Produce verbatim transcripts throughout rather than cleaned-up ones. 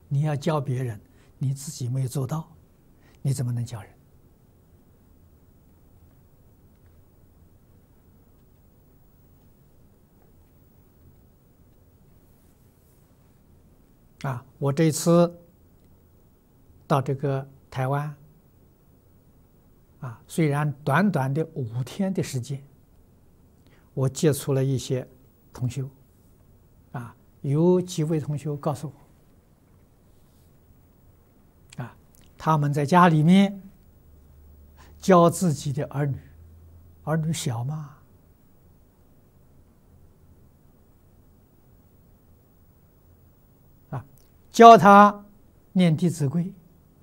你要教别人，你自己没有做到，你怎么能教人？啊，我这次到这个台湾，啊，虽然短短的五天的时间，我接触了一些同修，啊，有几位同修告诉我，啊，他们在家里面教自己的儿女，儿女小嘛，啊，教他念《弟子规》。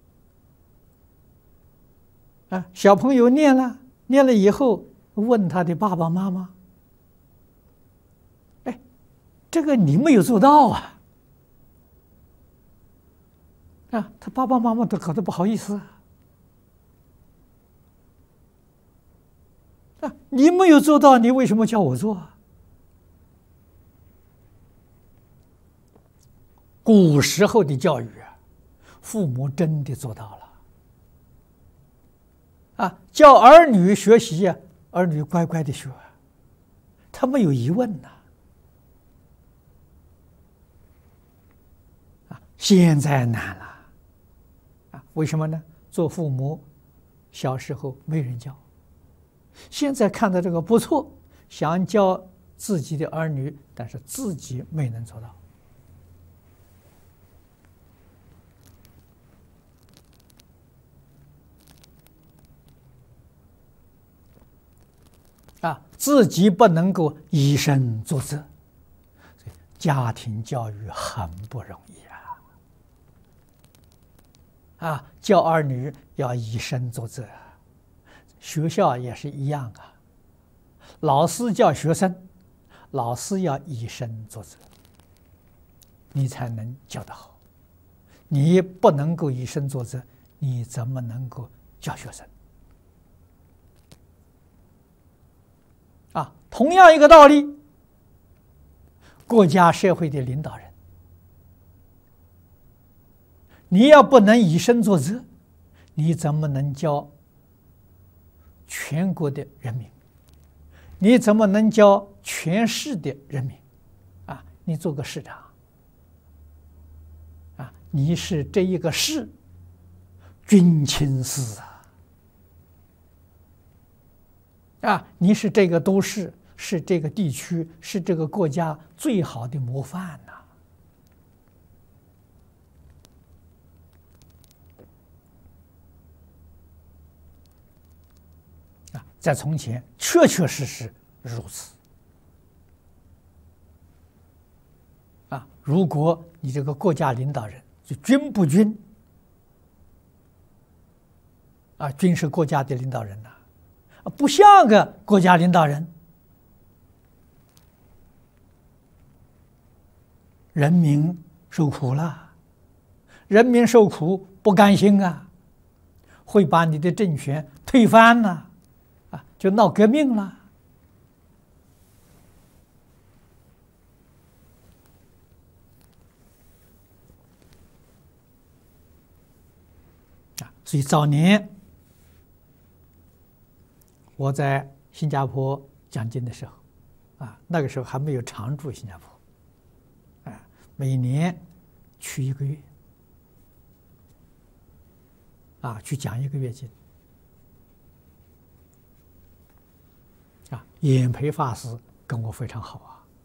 啊，小朋友念了，念了以后问他的爸爸妈妈：“哎，这个你没有做到啊！”啊，他爸爸妈妈都搞得不好意思啊！啊，你没有做到，你为什么叫我做啊？古时候的教育啊，父母真的做到了。啊，教儿女学习呀、啊，儿女乖乖的学，他没有疑问呐。啊，现在难了，啊，为什么呢？做父母，小时候没人教，现在看到这个不错，想教自己的儿女，但是自己没能做到。啊，自己不能够以身作则，所以家庭教育很不容易啊！啊，教儿女要以身作则，学校也是一样啊。老师教学生，老师要以身作则，你才能教得好。你不能够以身作则，你怎么能够教学生？啊，同样一个道理，国家社会的领导人，你要不能以身作则，你怎么能教全国的人民？你怎么能教全市的人民？啊，你做个市长，啊，你是这一个市军亲司啊。啊，你是这个都市，是这个地区，是这个国家最好的模范呐！啊，在从前确确实实如此。啊，如果你这个国家领导人就君不君，啊，君是国家的领导人呐、啊。不像个国家领导人，人民受苦了，人民受苦不甘心啊，会把你的政权推翻了，啊，就闹革命了。啊，所以早年我在新加坡讲经的时候，啊，那个时候还没有常驻新加坡，啊，每年去一个月，啊，去讲一个月经，啊，演培法师跟我非常好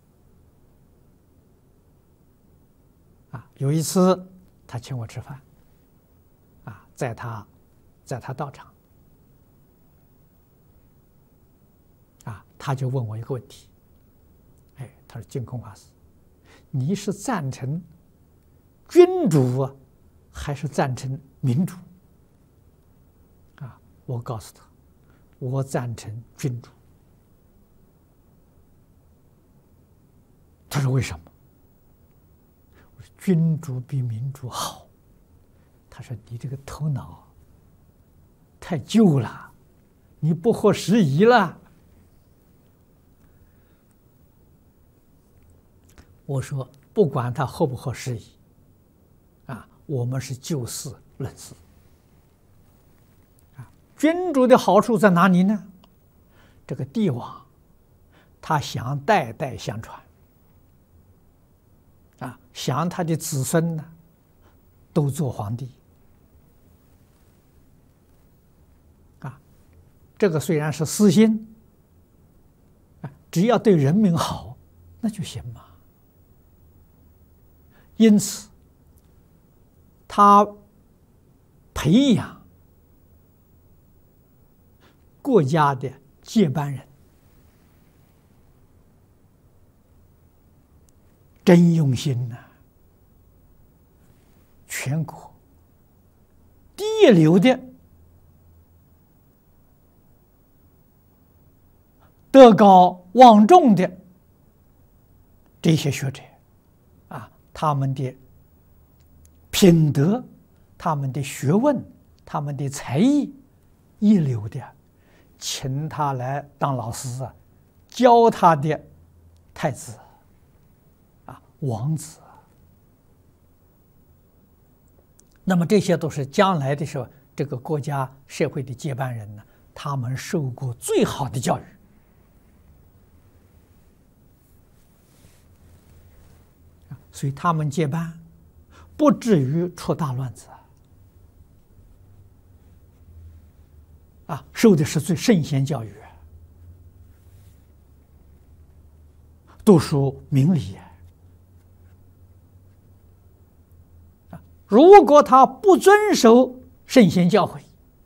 啊，啊，有一次他请我吃饭，啊，在他，在他道场。他就问我一个问题，哎，他说：“净空法师，你是赞成君主啊，还是赞成民主？”啊，我告诉他，我赞成君主。他说：“为什么？”我说：“君主比民主好。”他说：“你这个头脑太旧了，你不合时宜了。”我说：“不管他合不合时宜，啊， 我们是就事论事。啊，君主的好处在哪里呢？这个帝王，他想代代相传，啊，想他的子孙呢，都做皇帝。啊，这个虽然是私心，啊，只要对人民好，那就行嘛。因此，他培养国家的接班人，真用心呐、啊！全国第一流的德高望重的这些学者啊，他们的品德、他们的学问、他们的才艺一流的，请他来当老师啊，教他的太子啊、王子。那么这些都是将来的时候，这个国家社会的接班人呢，他们受过最好的教育，所以他们接班不至于出大乱子啊！受的是最圣贤教育，读书明理啊！如果他不遵守圣贤教诲，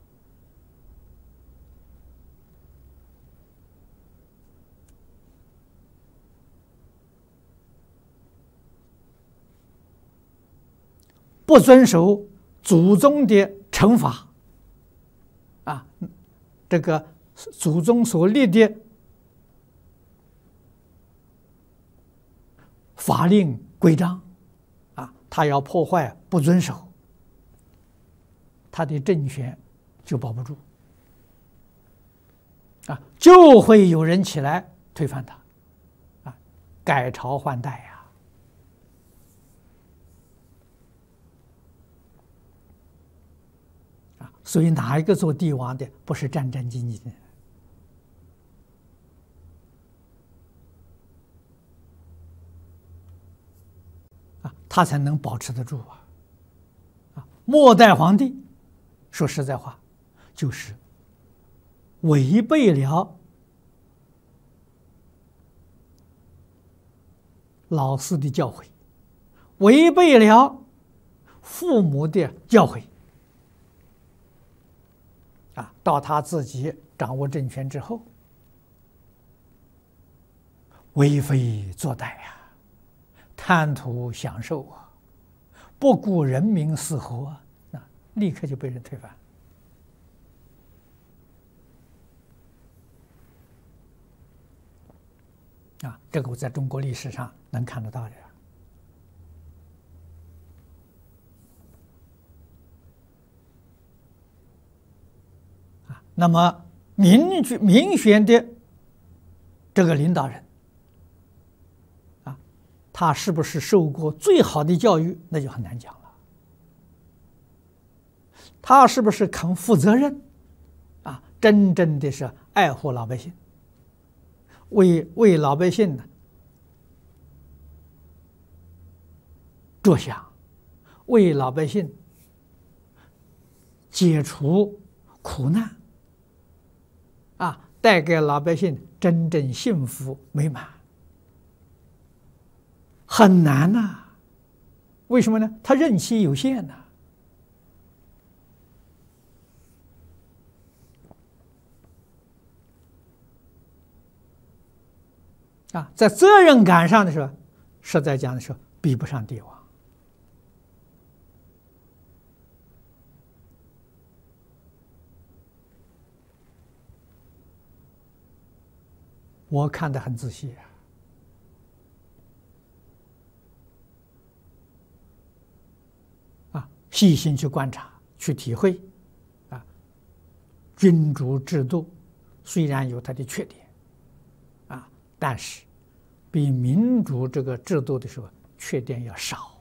不遵守祖宗的惩罚，啊，这个祖宗所立的法令规章，啊，他要破坏不遵守，他的政权就保不住，啊，就会有人起来推翻他，啊，改朝换代呀。所以，哪一个做帝王的不是战战兢兢的啊？他才能保持得住啊！啊，末代皇帝，说实在话，就是违背了老师的教诲，违背了父母的教诲。啊，到他自己掌握政权之后，为非作歹呀，贪图享受啊，不顾人民死活啊，啊，立刻就被人推翻。啊，这个我在中国历史上能看得到的。那么民选民选的这个领导人啊，他是不是受过最好的教育，那就很难讲了。他是不是肯负责任啊？真正的是爱护老百姓，为为老百姓呢着想，为老百姓解除苦难。啊，带给老百姓真正幸福美满，很难呐、啊。为什么呢？他任期有限呐、啊。啊，在责任感上的时候，实在讲的时候，比不上帝王。我看得很仔细啊，啊，细心去观察、去体会，啊，君主制度虽然有它的缺点，啊，但是比民主这个制度的时候缺点要少。